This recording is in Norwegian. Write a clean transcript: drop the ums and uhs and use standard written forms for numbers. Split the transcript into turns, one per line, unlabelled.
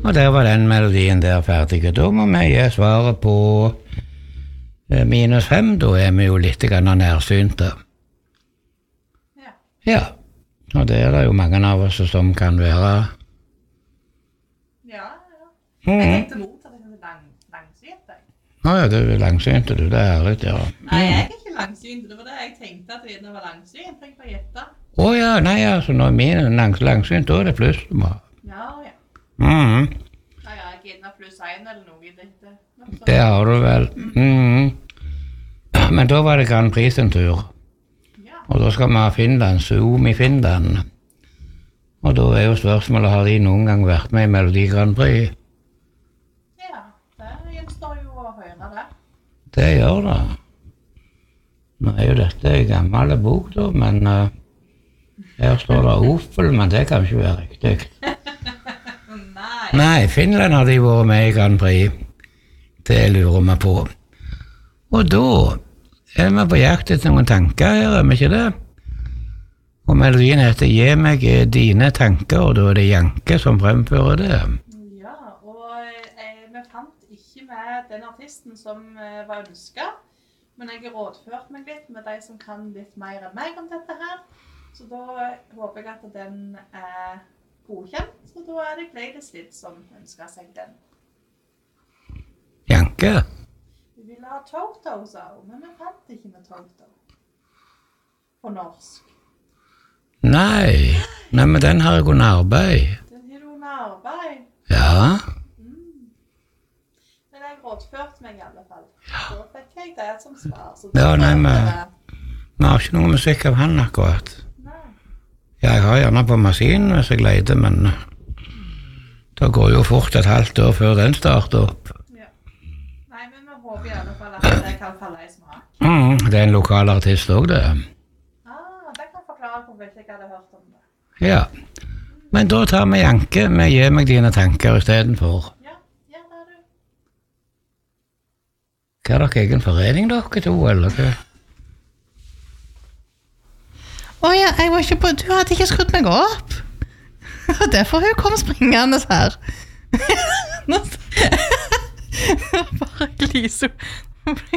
Og der var den melodien der ferdig. Da må vi gi svaret på -5, da vi jo litt grann nærsynte. Ja, og det det jo mange av oss som kan være.
Ja. Jeg tenkte mot at jeg langsynt.
Ja, du langsynt, du, det ærlig, ja.
Nei, jeg ikke langsynt, det var det jeg tenkte at det var langsynt, jeg bare gjette.
Ja, nei, altså, når min langsynt, da det pluss.
Ja.
Mhm.
Jeg gikk +1 eller noe i dette.
Det har du vel. Men da var det Grand Prix en tur. Og da skal vi ha Finland, Zoom i Finland. Og da jo spørsmålet, har de noen gang vært med i Melodi Grand Prix?
Ja, det gjenstår jo å høre det.
Det gjør det. Nå jo dette en gammel bok da, men her står det Opel, men det kan ikke være riktig. Nei, Finland har de vært med i Grand Prix. Det lurer vi på. Og da vi på jakt etter noen tanker her, vi ikke det? Og melodien heter «Gi meg dine tanker», og da det Janke som fremfører det.
Ja, og vi fant ikke med den artisten som var ønsket, men jeg har rådført meg litt med de som kan litt mer enn meg om dette her. Så da håper jeg at den godkjent, så da det Gladys Litt som ønsker seg den.
Janke?
Vi ville ha Toto, sa hun, men vi fant ikke med Toto. På norsk.
Nei, men den har jeg under arbeid.
Den har du under arbeid?
Ja.
Men jeg rådførte meg i alle fall. Da fikk jeg det som svar.
Ja, nei, vi har ikke noe musikk av han akkurat. Jeg har gjerne på maskinen hvis jeg leter, men det går jo fort et halvt år før den starter opp.
Ja. Nei, men vi håper i alle fall at det kan falle i smak.
Det en lokal artist også, det.
Det kan forklare hvorfor jeg ikke hadde hørt om det.
Ja, men da tar vi Janke med «Gi meg dine tanker» i stedet for.
Ja, det du.
Hva dere egen forening, dere to, eller hva?
Ja, jeg var ikke på, du hadde ikke skrudd meg opp. Derfor hun kom springende her. Bare gliser.